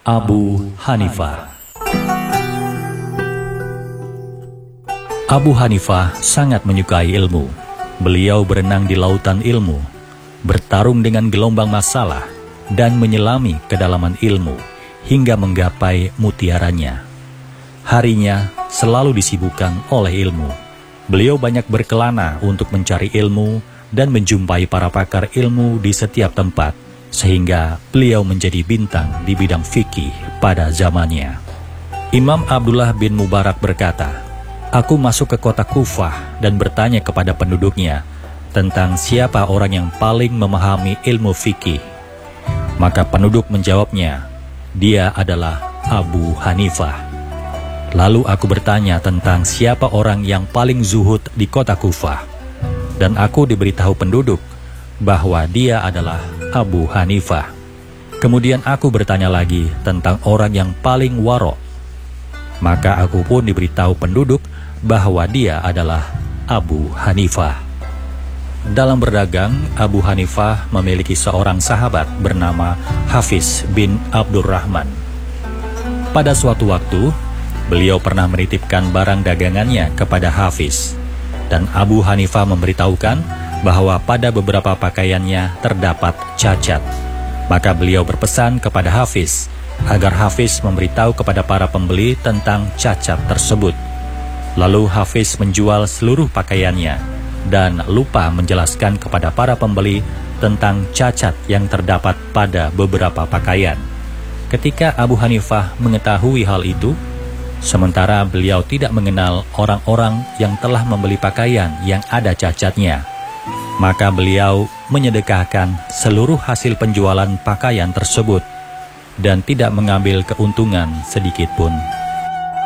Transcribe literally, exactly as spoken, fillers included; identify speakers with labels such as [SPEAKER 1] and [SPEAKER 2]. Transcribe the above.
[SPEAKER 1] Abu Hanifah. Abu Hanifah sangat menyukai ilmu. Beliau berenang di lautan ilmu, bertarung dengan gelombang masalah, dan menyelami kedalaman ilmu hingga menggapai mutiaranya. Harinya selalu disibukkan oleh ilmu. Beliau banyak berkelana untuk mencari ilmu dan menjumpai para pakar ilmu di setiap tempat, sehingga beliau menjadi bintang di bidang fikih pada zamannya. Imam Abdullah bin Mubarak berkata, "Aku masuk ke kota Kufah dan bertanya kepada penduduknya tentang siapa orang yang paling memahami ilmu fikih. Maka penduduk menjawabnya, dia adalah Abu Hanifah. Lalu aku bertanya tentang siapa orang yang paling zuhud di kota Kufah, dan aku diberitahu penduduk bahwa dia adalah Abu Hanifah. Kemudian aku bertanya lagi tentang orang yang paling warok. Maka aku pun diberitahu penduduk bahwa dia adalah Abu Hanifah." Dalam berdagang, Abu Hanifah memiliki seorang sahabat bernama Hafiz bin Abdurrahman. Pada suatu waktu, beliau pernah menitipkan barang dagangannya kepada Hafiz, dan Abu Hanifah memberitahukan bahwa pada beberapa pakaiannya terdapat cacat. Maka beliau berpesan kepada Hafiz agar Hafiz memberitahu kepada para pembeli tentang cacat tersebut. Lalu Hafiz menjual seluruh pakaiannya dan lupa menjelaskan kepada para pembeli tentang cacat yang terdapat pada beberapa pakaian. Ketika Abu Hanifah mengetahui hal itu, sementara beliau tidak mengenal orang-orang yang telah membeli pakaian yang ada cacatnya, maka beliau menyedekahkan seluruh hasil penjualan pakaian tersebut dan tidak mengambil keuntungan sedikit pun.